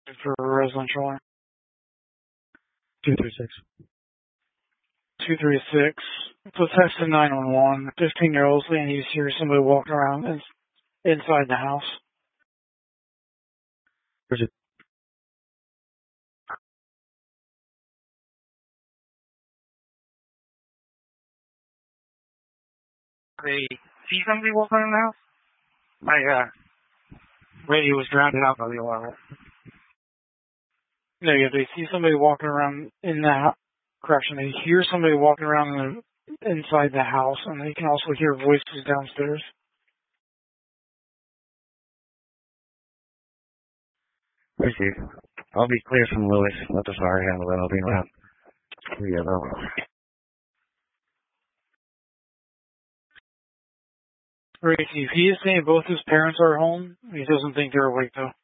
For residential line. 236. 236. So text to 911. 15-year-old saying he's hearing somebody walking around inside the house. Where's it? They see somebody walking around the house? My radio was drowned out by the alarm. No, yeah, they see somebody walking around in the house. Correction, they hear somebody walking around inside the house, and they can also hear voices downstairs. Receive. I'll be clear from Lewis. Let the fire handle it. I'll be around. Receive. He is saying both his parents are home. He doesn't think they're awake, though.